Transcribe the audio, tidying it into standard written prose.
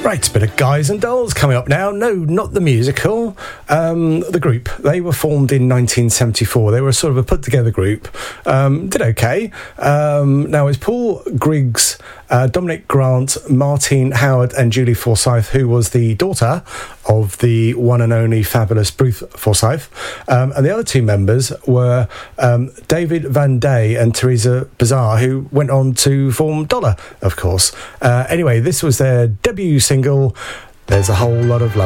Right, a bit of Guys and Dolls coming up now. No, not the musical. The group. They were formed in 1974. They were sort of a put-together group. Did okay. Now, it's Paul Griggs, Dominic Grant, Martine Howard and Julie Forsyth, who was the daughter of the one and only fabulous Ruth Forsyth. And the other two members were David Van Day and Teresa Bazar, who went on to form Dollar, of course. Anyway, this was their debut single, There's a Whole Lot of Love.